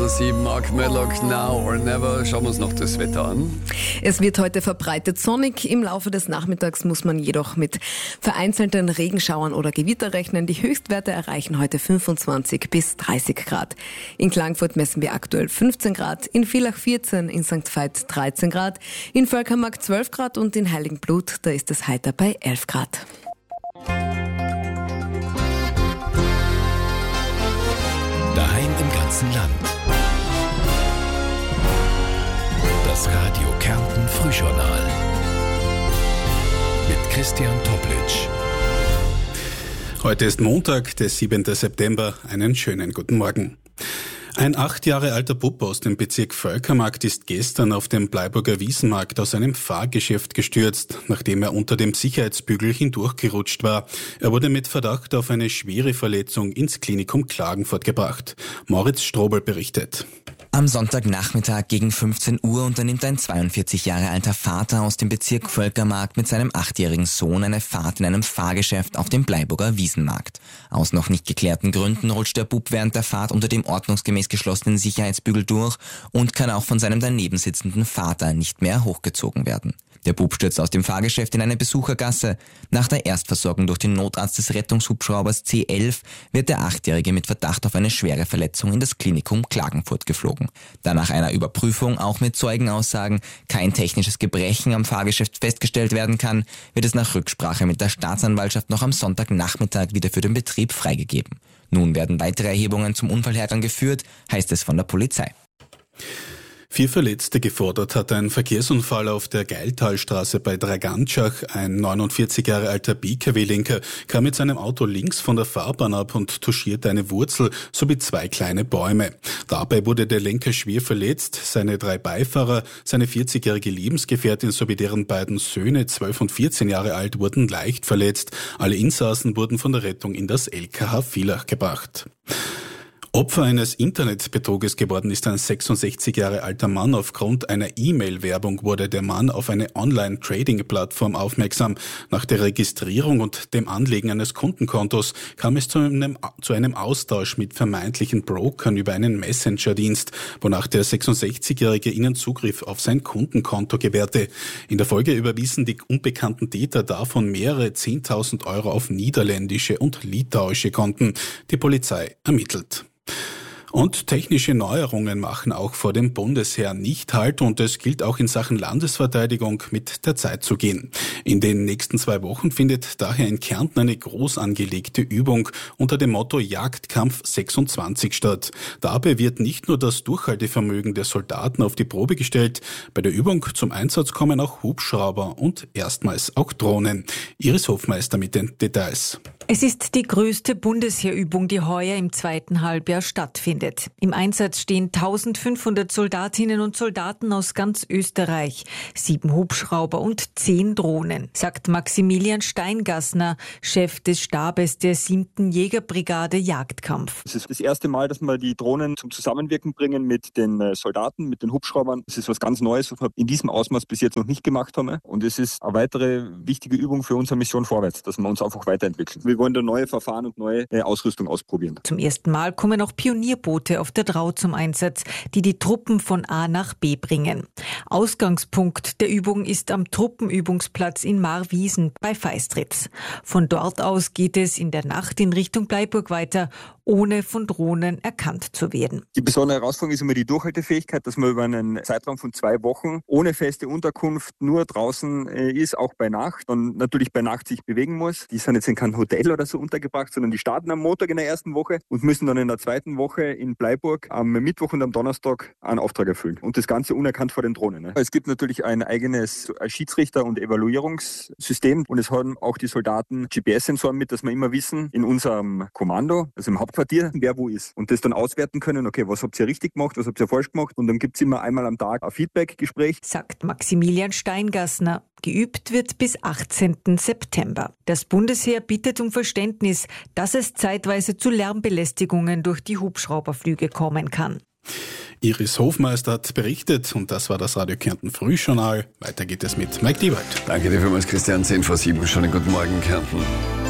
10:07, Mark Medlock, Now or Never. Schauen wir uns noch das Wetter an. Es wird heute verbreitet sonnig. Im Laufe des Nachmittags muss man jedoch mit vereinzelten Regenschauern oder Gewitter rechnen. Die Höchstwerte erreichen heute 25 bis 30 Grad. In Klagenfurt messen wir aktuell 15 Grad, in Villach 14, in St. Veit 13 Grad, in Völkermark 12 Grad und in Heiligenblut, da ist es heiter bei 11 Grad. Daheim im ganzen Land. Das Radio Kärnten Frühjournal mit Christian Toplitsch. Heute ist Montag, der 7. September. Einen schönen guten Morgen. Ein 8 Jahre alter Bub aus dem Bezirk Völkermarkt ist gestern auf dem Bleiburger Wiesenmarkt aus einem Fahrgeschäft gestürzt, nachdem er unter dem Sicherheitsbügel hindurchgerutscht war. Er wurde mit Verdacht auf eine schwere Verletzung ins Klinikum Klagenfurt gebracht. Moritz Strobel berichtet. Am Sonntagnachmittag gegen 15 Uhr unternimmt ein 42 Jahre alter Vater aus dem Bezirk Völkermarkt mit seinem 8-jährigen Sohn eine Fahrt in einem Fahrgeschäft auf dem Bleiburger Wiesenmarkt. Aus noch nicht geklärten Gründen rutscht der Bub während der Fahrt unter dem ordnungsgemäß geschlossenen Sicherheitsbügel durch und kann auch von seinem daneben sitzenden Vater nicht mehr hochgezogen werden. Der Bub stürzt aus dem Fahrgeschäft in eine Besuchergasse. Nach der Erstversorgung durch den Notarzt des Rettungshubschraubers C11 wird der 8-Jährige mit Verdacht auf eine schwere Verletzung in das Klinikum Klagenfurt geflogen. Da nach einer Überprüfung auch mit Zeugenaussagen kein technisches Gebrechen am Fahrgeschäft festgestellt werden kann, wird es nach Rücksprache mit der Staatsanwaltschaft noch am Sonntagnachmittag wieder für den Betrieb freigegeben. Nun werden weitere Erhebungen zum Unfallherd geführt, heißt es von der Polizei. 4 Verletzte gefordert hat ein Verkehrsunfall auf der Geiltalstraße bei Dragantschach. Ein 49 Jahre alter BKW-Lenker kam mit seinem Auto links von der Fahrbahn ab und touchierte eine Wurzel sowie 2 kleine Bäume. Dabei wurde der Lenker schwer verletzt. Seine 3 Beifahrer, seine 40-jährige Lebensgefährtin sowie deren beiden Söhne, 12 und 14 Jahre alt, wurden leicht verletzt. Alle Insassen wurden von der Rettung in das LKH Villach gebracht. Opfer eines Internetbetruges geworden ist ein 66 Jahre alter Mann. Aufgrund einer E-Mail-Werbung wurde der Mann auf eine Online-Trading-Plattform aufmerksam. Nach der Registrierung und dem Anlegen eines Kundenkontos kam es zu einem Austausch mit vermeintlichen Brokern über einen Messenger-Dienst, wonach der 66-Jährige ihnen Zugriff auf sein Kundenkonto gewährte. In der Folge überwiesen die unbekannten Täter davon mehrere 10.000 Euro auf niederländische und litauische Konten. Die Polizei ermittelt. Und technische Neuerungen machen auch vor dem Bundesheer nicht Halt und es gilt auch in Sachen Landesverteidigung mit der Zeit zu gehen. In den nächsten 2 Wochen findet daher in Kärnten eine groß angelegte Übung unter dem Motto Jagdkampf 26 statt. Dabei wird nicht nur das Durchhaltevermögen der Soldaten auf die Probe gestellt, bei der Übung zum Einsatz kommen auch Hubschrauber und erstmals auch Drohnen. Iris Hofmeister mit den Details. Es ist die größte Bundesheerübung, die heuer im 2. Halbjahr stattfindet. Im Einsatz stehen 1500 Soldatinnen und Soldaten aus ganz Österreich, 7 Hubschrauber und 10 Drohnen, sagt Maximilian Steingassner, Chef des Stabes der 7. Jägerbrigade Jagdkampf. Es ist das erste Mal, dass wir die Drohnen zum Zusammenwirken bringen mit den Soldaten, mit den Hubschraubern. Das ist was ganz Neues, was wir in diesem Ausmaß bis jetzt noch nicht gemacht haben. Und es ist eine weitere wichtige Übung für unsere Mission vorwärts, dass wir uns einfach weiterentwickeln. Wir wollen da neue Verfahren und neue Ausrüstung ausprobieren. Zum ersten Mal kommen auch Pionierboote auf der Drau zum Einsatz, die die Truppen von A nach B bringen. Ausgangspunkt der Übung ist am Truppenübungsplatz in Marwiesen bei Feistritz. Von dort aus geht es in der Nacht in Richtung Bleiburg weiter, ohne von Drohnen erkannt zu werden. Die besondere Herausforderung ist immer die Durchhaltefähigkeit, dass man über einen Zeitraum von 2 Wochen ohne feste Unterkunft nur draußen ist, auch bei Nacht und natürlich bei Nacht sich bewegen muss. Die sind jetzt in kein Hotel oder so untergebracht, sondern die starten am Montag in der ersten Woche und müssen dann in der 2. Woche in Bleiburg am Mittwoch und am Donnerstag einen Auftrag erfüllen. Und das Ganze unerkannt vor den Drohnen. Es gibt natürlich ein eigenes Schiedsrichter- und Evaluierungssystem und es haben auch die Soldaten GPS-Sensoren mit, dass wir immer wissen, in unserem Kommando, also im Hauptquartier, wer wo ist. Und das dann auswerten können, okay, was habt ihr richtig gemacht, was habt ihr falsch gemacht? Und dann gibt es immer einmal am Tag ein Feedback-Gespräch. Sagt Maximilian Steingassner. Geübt wird bis 18. September. Das Bundesheer bittet um Verständnis, dass es zeitweise zu Lärmbelästigungen durch die Hubschrauberflüge kommen kann. Iris Hofmeister hat berichtet und das war das Radio Kärnten Frühjournal. Weiter geht es mit Mike Diewald. Danke dir vielmals, Christian. 6:10. Schönen guten Morgen, Kärnten.